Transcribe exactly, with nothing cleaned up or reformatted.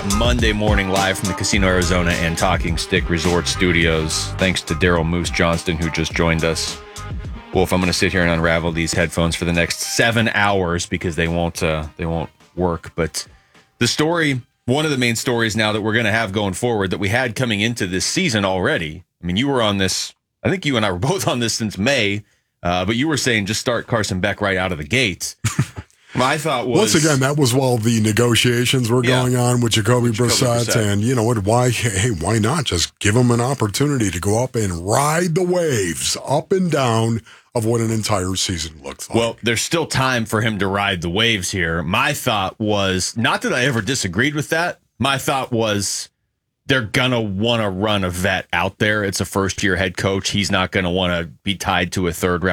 Monday morning live from the Casino Arizona and Talking Stick Resort Studios. Thanks to Daryl Moose Johnston, who just joined us. Wolf, I'm going to sit here and unravel these headphones for the next seven hours because they won't uh, they won't work. But the story, one of the main stories now that we're going to have going forward that we had coming into this season already. I mean, you were on this, I think you and I were both on this since May, uh, but you were saying just start Carson Beck right out of the gate. My thought was... Once again, that was while the negotiations were Yeah. going on with Jacoby With Jacoby Brissett, Brissett. and you know what? Why? Hey, why not just give him an opportunity to go up and ride the waves up and down of what an entire season looks like? Well, there's still time for him to ride the waves here. My thought was, not that I ever disagreed with that. My thought was they're going to want to run a vet out there. It's a first-year head coach. He's not going to want to be tied to a third-round